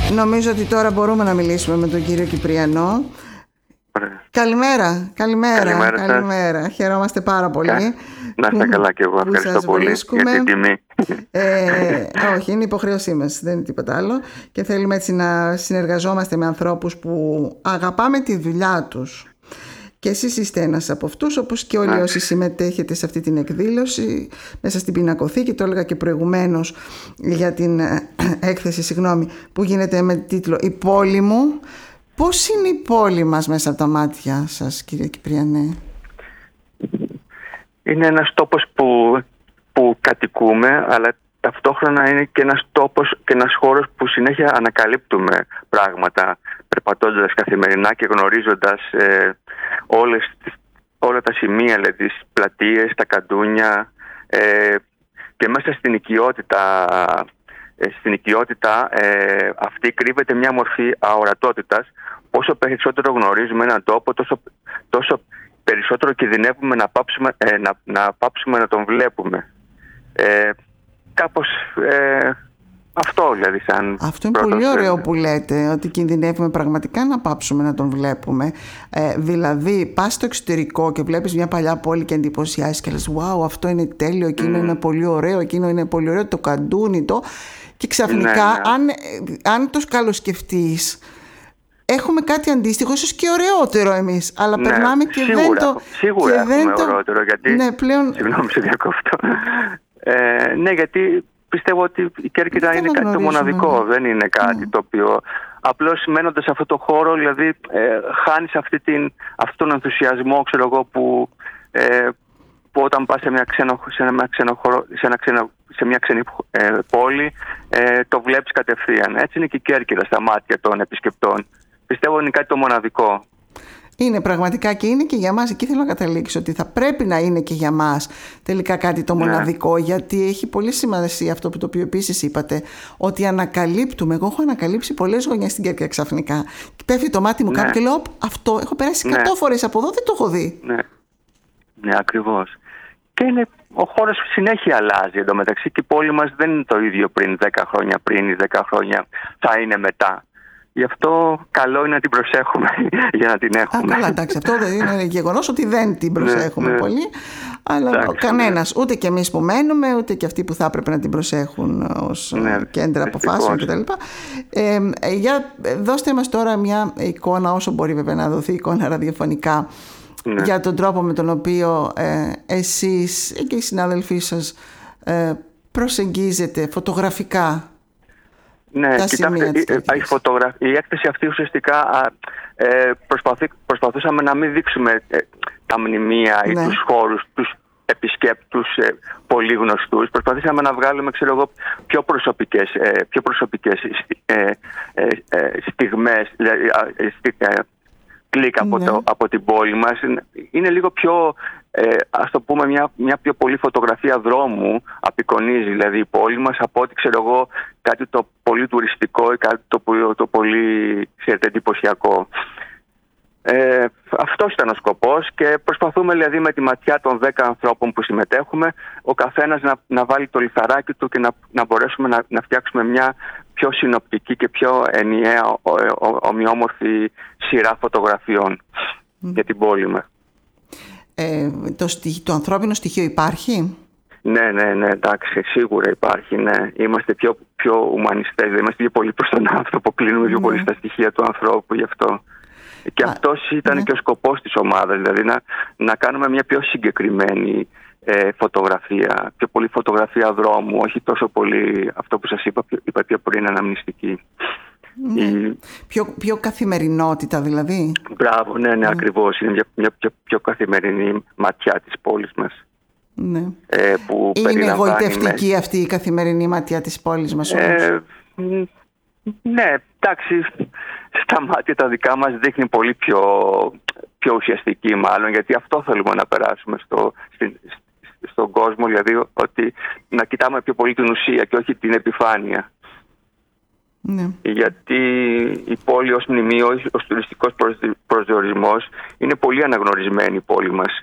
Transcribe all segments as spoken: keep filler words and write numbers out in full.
Νομίζω ότι τώρα μπορούμε να μιλήσουμε με τον κύριο Κυπριανό. Καλημέρα, καλημέρα, καλημέρα, καλημέρα. Χαιρόμαστε πάρα πολύ. Κα... Να είστε καλά και εγώ. Ευχαριστώ πολύ βρίσκουμε. για την τιμή. Ε, όχι, είναι υποχρέωσή μας, δεν είναι τίποτα άλλο. Και θέλουμε έτσι να συνεργαζόμαστε με ανθρώπους που αγαπάμε τη δουλειά τους. Και εσείς είστε ένας από αυτούς, όπως και όλοι όσοι συμμετέχετε σε αυτή την εκδήλωση, μέσα στην πινακοθήκη, το έλεγα και προηγουμένως για την έκθεση, συγγνώμη, που γίνεται με τίτλο «Η πόλη μου». Πώς είναι η πόλη μας μέσα από τα μάτια σας, κύριε Κυπριανέ? Είναι ένας τόπος που, που κατοικούμε, αλλά ταυτόχρονα είναι και ένας τόπος και ένας χώρος που συνέχεια ανακαλύπτουμε πράγματα, περπατώντας καθημερινά και γνωρίζοντας ε, όλες, όλα τα σημεία, δηλαδή τις πλατείες, τα καντούνια, ε, και μέσα στην οικειότητα, ε, στην οικειότητα ε, αυτή κρύβεται μια μορφή αορατότητας. Όσο περισσότερο γνωρίζουμε έναν τόπο, τόσο, τόσο περισσότερο κινδυνεύουμε να πάψουμε, ε, να, να πάψουμε να τον βλέπουμε. Ε, κάπως ε, αυτό δηλαδή σαν Αυτό είναι πολύ ωραίο που λέτε, ότι κινδυνεύουμε πραγματικά να πάψουμε να τον βλέπουμε. Ε, δηλαδή πας στο εξωτερικό και βλέπεις μια παλιά πόλη και εντυπωσιάζεις και λες «Wow, αυτό είναι τέλειο, εκείνο mm. είναι πολύ ωραίο, εκείνο είναι πολύ ωραίο, το καντούνι το». Και ξαφνικά ναι, ναι. Αν, αν το σκαλοσκεφτείς, έχουμε κάτι αντίστοιχο, ίσως και ωραιότερο εμείς, αλλά ναι, περνάμε και σίγουρα, δεν το... Σίγουρα και έχουμε δεν το... ωραιότερο, γιατί... Ναι, πλέον... Συγγνώμη, σε διακόπτω. Ε, ναι, γιατί πιστεύω ότι η Κέρκυρα είναι κάτι το μοναδικό, ναι. Δεν είναι κάτι mm. το οποίο... Απλώς μένοντας σε αυτό το χώρο, δηλαδή, ε, χάνεις αυτή την, αυτόν τον ενθουσιασμό, ξέρω εγώ, που... Ε, που όταν πας σε μια, ξένο, σε ένα ξένο χώρο, σε, ένα ξένο, σε μια ξένη ε, πόλη, ε, το βλέπεις κατευθείαν. Έτσι είναι και η Κέρκυρα στα μάτια των επισκεπτών. Πιστεύω είναι κάτι το μοναδικό. Είναι πραγματικά, και είναι και για μας. Εκεί θέλω να καταλήξω ότι θα πρέπει να είναι και για μας τελικά κάτι το μοναδικό, ναι. Γιατί έχει πολύ σημασία αυτό που το οποίο επίσης είπατε, ότι ανακαλύπτουμε. Εγώ έχω ανακαλύψει πολλές γωνιές στην Κέρκυρα ξαφνικά. Πέφτει το μάτι μου, ναι. Κάπου και λέω αυτό έχω περάσει εκατό ναι. φορές από εδώ, δεν το έχω δει. Ναι. Ναι, ακριβώς. Και είναι, ο χώρος συνέχεια αλλάζει εντωμεταξύ, και η πόλη μας δεν είναι το ίδιο πριν δέκα χρόνια, πριν ή δέκα χρόνια θα είναι μετά. Γι' αυτό καλό είναι να την προσέχουμε για να την έχουμε. Α, καλά, εντάξει, αυτό είναι γεγονός ότι δεν την προσέχουμε ναι, ναι. πολύ, αλλά εντάξει, κανένας, ναι. Ούτε και εμείς που μένουμε, ούτε και αυτοί που θα έπρεπε να την προσέχουν ως ναι, κέντρα αποφάσεων κτλ. Ε, για δώστε μας τώρα μια εικόνα, όσο μπορεί βέβαια να δοθεί εικόνα ραδιοφωνικά, ναι. Για τον τρόπο με τον οποίο ε, εσείς και οι συνάδελφοί σας ε, προσεγγίζετε φωτογραφικά ναι, τα σημεία η, της η, φωτογρα... η έκθεση αυτή ουσιαστικά ε, προσπαθή, προσπαθούσαμε να μην δείξουμε ε, τα μνημεία ναι. Ή τους χώρους, τους επισκέπτους ε, πολύ γνωστούς. Προσπαθήσαμε να βγάλουμε, ξέρω εγώ, πιο προσωπικές, ε, πιο προσωπικές ε, ε, ε, στιγμές, δηλαδή, ε, κλικ από, ναι. το, από την πόλη μας. Είναι λίγο πιο, ε, ας το πούμε, μια, μια πιο πολύ φωτογραφία δρόμου απεικονίζει δηλαδή η πόλη μας, από ό,τι ξέρω εγώ κάτι το πολύ τουριστικό ή κάτι το, το πολύ, ξέρετε, εντυπωσιακό. Ε, αυτός ήταν ο σκοπός, και προσπαθούμε δηλαδή με τη ματιά των δέκα ανθρώπων που συμμετέχουμε, ο καθένας να, να βάλει το λιθαράκι του και να, να μπορέσουμε να, να φτιάξουμε μια πιο συνοπτική και πιο ενιαία ο, ο, ο, ομοιόμορφη σειρά φωτογραφιών mm. για την πόλη μας. Ε, το, στοιχ, το ανθρώπινο στοιχείο υπάρχει? Ναι, ναι, ναι, εντάξει, σίγουρα υπάρχει, ναι. Είμαστε πιο, πιο ουμανιστές, είμαστε πιο πολύ προς τον άνθρωπο, κλείνουμε πιο mm. πολύ στα στοιχεία του ανθρώπου, γι' αυτό. Και Α, αυτός ήταν ναι. και ο σκοπός της ομάδας, δηλαδή να, να κάνουμε μια πιο συγκεκριμένη ε, φωτογραφία, πιο πολύ φωτογραφία δρόμου, όχι τόσο πολύ αυτό που σας είπα, είπα πιο πριν, αναμνηστική. Ναι. Η... Πιο, πιο καθημερινότητα δηλαδή. Μπράβο, ναι, ναι, mm. ακριβώς. Είναι μια, μια πιο, πιο καθημερινή ματιά της πόλης μας. Ναι. Ε, που είναι εγωιτευτική με... αυτή η καθημερινή ματιά της πόλης μας όμως. Ε, ναι, εντάξει, στα μάτια τα δικά μας δείχνει πολύ πιο, πιο ουσιαστική μάλλον, γιατί αυτό θέλουμε να περάσουμε στο, στην, στον κόσμο, δηλαδή ότι να κοιτάμε πιο πολύ την ουσία και όχι την επιφάνεια. Ναι. Γιατί η πόλη ως μνημείο, ως τουριστικός προσδιορισμός, είναι πολύ αναγνωρισμένη η πόλη μας.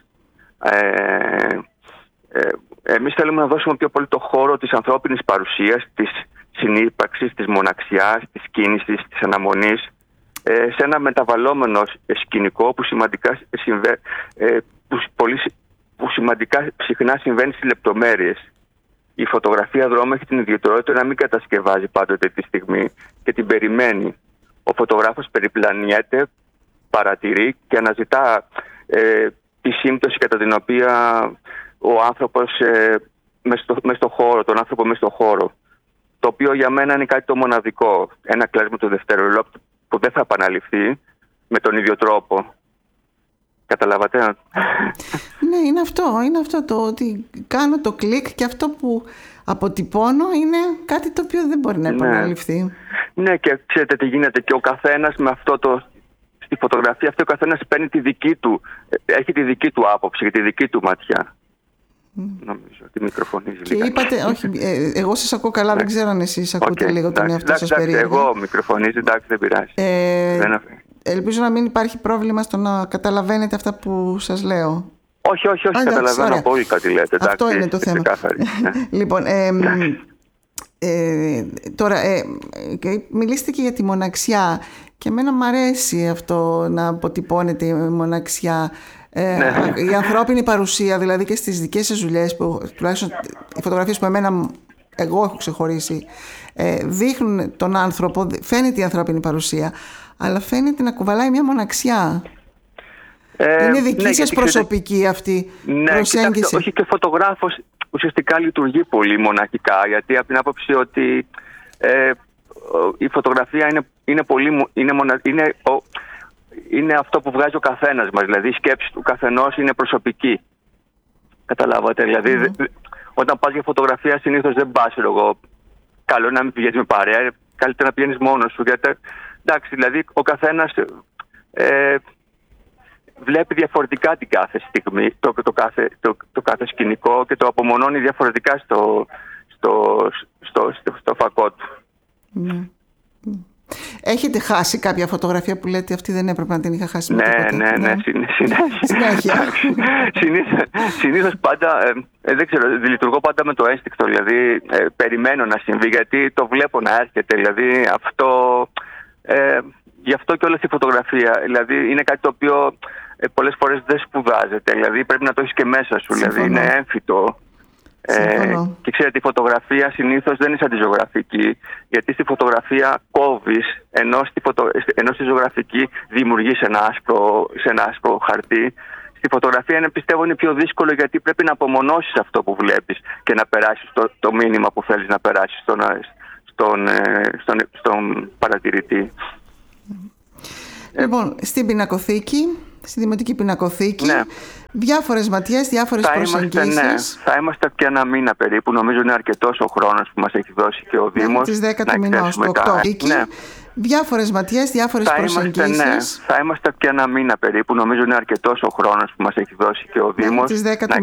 Ε, ε, εμείς θέλουμε να δώσουμε πιο πολύ το χώρο της ανθρώπινης παρουσίας, της συνύπαρξης, της μοναξιάς, της κίνησης, της αναμονής, ε, σε ένα μεταβαλλόμενο σκηνικό που σημαντικά, συμβε, ε, που, πολύ, που σημαντικά συχνά συμβαίνει στις λεπτομέρειες. Η φωτογραφία δρόμου έχει την ιδιαιτερότητα να μην κατασκευάζει πάντοτε τη στιγμή και την περιμένει. Ο φωτογράφος περιπλανιέται, παρατηρεί και αναζητά ε, τη σύμπτωση κατά την οποία ο άνθρωπος ε, μες, στο, μες στο χώρο, τον άνθρωπο μες στο χώρο. Το οποίο για μένα είναι κάτι το μοναδικό. Ένα κλάσμα του δευτερολέπτου που δεν θα επαναληφθεί με τον ίδιο τρόπο. Καταλάβατε? Ναι, είναι αυτό. Είναι αυτό το ότι κάνω το κλικ και αυτό που αποτυπώνω είναι κάτι το οποίο δεν μπορεί να επαναληφθεί. Ναι, ναι, και ξέρετε τι γίνεται, και ο καθένας με αυτό το... Στη φωτογραφία αυτή ο καθένας παίρνει τη δική του, έχει τη δική του άποψη και τη δική του ματιά. Mm. Νομίζω ότι μικροφωνίζει και λίγα. Είπατε, όχι, ε, εγώ σας ακούω καλά, δεν ξέρω αν εσείς ακούτε okay, λίγο τον εαυτό σας περίεργα. Εγώ μικροφωνίζω, εντάξει, δεν πειράζει. Ε, δεν ελπίζω να μην υπάρχει πρόβλημα στο να καταλαβαίνετε αυτά που σας λέω. Όχι, όχι, όχι, καταλαβαίνω απόλυτα τι λέτε. Αυτό εντάξει, είναι το θέμα. Λοιπόν, ε, ε, τώρα ε, μιλήσετε και για τη μοναξιά και εμένα μου αρέσει αυτό να αποτυπώνεται η μοναξιά. Ε, ναι. Η ανθρώπινη παρουσία, δηλαδή και στις δικές σας δουλειές, που τουλάχιστον οι φωτογραφίες που εμένα εγώ έχω ξεχωρίσει, ε, δείχνουν τον άνθρωπο, φαίνεται η ανθρώπινη παρουσία, αλλά φαίνεται να κουβαλάει μια μοναξιά. Ε, είναι δική ναι, σας προσωπική ξέρετε, αυτή ναι, προσέγγιση. Κοιτάξτε, όχι, και ο φωτογράφος ουσιαστικά λειτουργεί πολύ μοναχικά, γιατί από την άποψη ότι ε, η φωτογραφία είναι, είναι, πολύ, είναι, μονα, είναι, ο, είναι αυτό που βγάζει ο καθένας μας, δηλαδή η σκέψη του καθενός είναι προσωπική. Καταλάβατε, δηλαδή mm. δε, όταν πας για φωτογραφία συνήθως δεν πας, εγώ, καλό να μην πηγαίνεις με παρέα, καλύτερα να πηγαίνεις μόνος σου, γιατί εντάξει, δηλαδή ο καθένας ε, βλέπει διαφορετικά την κάθε στιγμή, το, το, κάθε, το, το κάθε σκηνικό και το απομονώνει διαφορετικά στο, στο, στο, στο, στο φακό του. Mm. Έχετε χάσει κάποια φωτογραφία που λέτε αυτή δεν έπρεπε να την είχα χάσει? Ναι, ναι, ναι, ναι, συνέχεια. Συνήθως πάντα, ε, δεν ξέρω, λειτουργώ πάντα με το ένστικτο, δηλαδή ε, περιμένω να συμβεί, γιατί το βλέπω να έρχεται, δηλαδή αυτό, ε, γι' αυτό και όλη αυτή η φωτογραφία, δηλαδή είναι κάτι το οποίο ε, πολλές φορές δεν σπουδάζεται, δηλαδή πρέπει να το έχεις και μέσα σου, δηλαδή είναι έμφυτο. Ε, και ξέρετε, η φωτογραφία συνήθως δεν είναι σαν τη ζωγραφική, γιατί στη φωτογραφία κόβεις, ενώ στη, φωτο... ενώ στη ζωγραφική δημιουργείς ένα άσπρο, σε ένα άσπρο χαρτί. Στη φωτογραφία είναι, πιστεύω, είναι πιο δύσκολο, γιατί πρέπει να απομονώσεις αυτό που βλέπεις και να περάσεις το, το μήνυμα που θέλεις να περάσεις στον, στον, στον, στον παρατηρητή. Λοιπόν, στην πινακοθήκη, στη Δημοτική Πινακοθήκη, ναι, διάφορες ματιές, διάφορες θα προσεγγίσεις. Είμαστε, ναι, θα είμαστε και ένα μήνα περίπου. Νομίζω είναι αρκετός ο χρόνος που μας έχει δώσει και ο Δήμος. Τις δέκα του μηνός, το οκτώ. Ναι. Διάφορες ματιές, διάφορες θα προσεγγίσεις. Είμαστε, ναι, θα είμαστε και ένα μήνα περίπου. Νομίζω είναι αρκετός ο χρόνος που μας έχει δώσει και ο Δήμος. Τις δέκα του